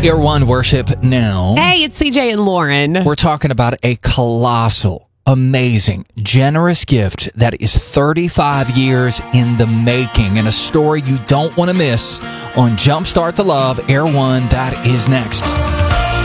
Air One Worship now. Hey, it's CJ and Lauren. We're talking about a colossal, amazing, generous gift that is 35 years in the making, and a story you don't want to miss on Jumpstart the Love, Air One. That is next.